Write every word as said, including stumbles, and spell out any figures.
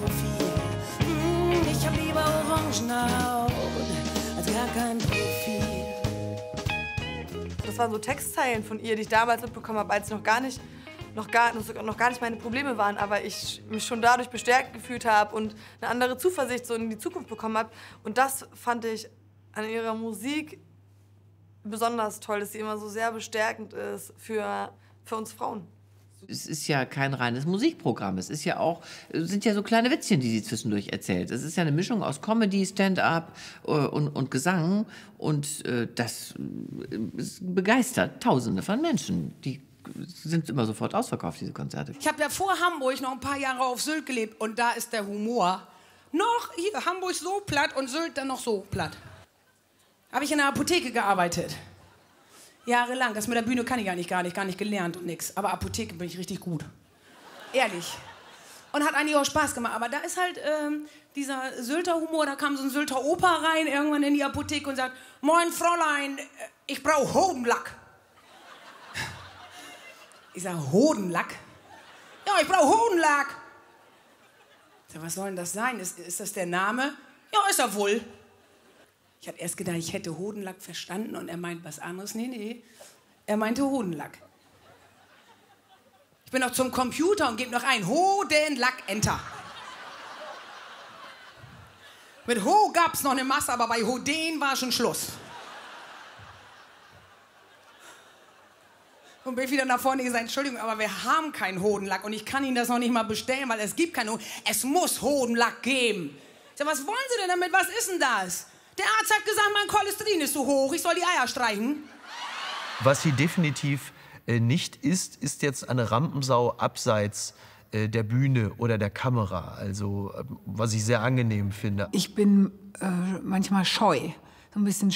Profil. Hm, ich hab lieber Orangenhaut als gar kein Profil. Das waren so Textzeilen von ihr, die ich damals mitbekommen habe, als noch gar nicht, noch gar, noch gar nicht meine Probleme waren, aber ich mich schon dadurch bestärkt gefühlt habe und eine andere Zuversicht so in die Zukunft bekommen habe. Und das fand ich an ihrer Musik besonders toll, dass sie immer so sehr bestärkend ist für, für uns Frauen. Es ist ja kein reines Musikprogramm. Es ist ja auch, es sind ja so kleine Witzchen, die sie zwischendurch erzählt. Es ist ja eine Mischung aus Comedy, Stand-up äh, und, und Gesang. Und äh, das äh, begeistert Tausende von Menschen. Die sind immer sofort ausverkauft, diese Konzerte. Ich habe ja vor Hamburg noch ein paar Jahre auf Sylt gelebt. Und da ist der Humor noch hier, Hamburg so platt und Sylt dann noch so platt. Habe ich in der Apotheke gearbeitet. Jahrelang. Das mit der Bühne kann ich eigentlich gar nicht, gar nicht gelernt und nix. Aber Apotheke bin ich richtig gut. Ehrlich. Und hat eigentlich auch Spaß gemacht. Aber da ist halt ähm, dieser Sylter Humor, da kam so ein Sylter Opa rein, irgendwann in die Apotheke und sagt, Moin Fräulein, ich brauche Hodenlack. Ich sag, Hodenlack? Ja, ich brauche Hodenlack. Ich sag, was soll denn das sein? Ist, ist das der Name? Ja, ist er wohl. Ich hatte erst gedacht, ich hätte Hodenlack verstanden und er meint was anderes. Nee, nee, er meinte Hodenlack. Ich bin noch zum Computer und gebe noch ein Hodenlack, Enter. Mit Ho gab's noch eine Masse, aber bei Hoden war schon Schluss. Und bin wieder nach vorne gesagt, Entschuldigung, aber wir haben keinen Hodenlack und ich kann Ihnen das noch nicht mal bestellen, weil es gibt keinen Hodenlack. Es muss Hodenlack geben. Ich sag, was wollen Sie denn damit? Was ist denn das? Der Arzt hat gesagt, mein Cholesterin ist zu hoch, ich soll die Eier streichen. Was sie definitiv äh, nicht ist, ist jetzt eine Rampensau abseits äh, der Bühne oder der Kamera. Also, äh, was ich sehr angenehm finde. Ich bin äh, manchmal scheu, so ein bisschen